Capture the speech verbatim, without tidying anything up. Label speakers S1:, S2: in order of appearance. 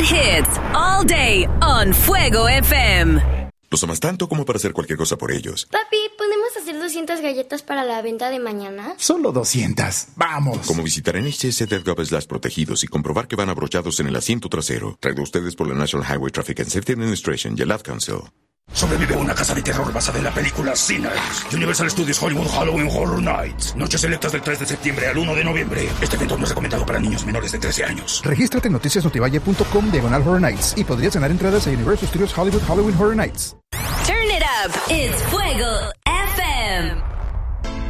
S1: hot hits all day on Fuego F M.
S2: Los amas tanto como para hacer cualquier cosa por ellos.
S3: Papi, ¿podemos hacer doscientas galletas para la venta de mañana?
S4: Solo doscientas. ¡Vamos!
S2: Como visitar N H S punto gov slash protegidos y comprobar que van abrochados en el asiento trasero. Traído a ustedes por la National Highway Traffic and Safety Administration y el Ad Council.
S5: Sobrevive una casa de terror basada en la película Sinners. Universal Studios Hollywood Halloween Horror Nights. Noches selectas del tres de septiembre al uno de noviembre. Este evento no es recomendado para niños menores de trece años.
S4: Regístrate en noticiasnotivalle punto com diagonal Horror Nights y podrías ganar entradas a Universal Studios Hollywood Halloween Horror Nights.
S1: Turn it up. It's Fuego F M.